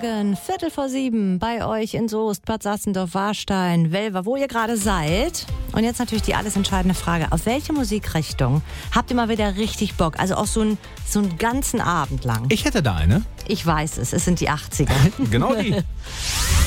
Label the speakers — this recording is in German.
Speaker 1: Morgen, 6:15 bei euch in Soest, Bad Sassendorf, Warstein, Welver, wo ihr gerade seid. Und jetzt natürlich die alles entscheidende Frage. Auf welche Musikrichtung habt ihr mal wieder richtig Bock? Also auch so einen ganzen Abend lang.
Speaker 2: Ich hätte da eine.
Speaker 1: Ich weiß es sind die 80er.
Speaker 2: Genau die.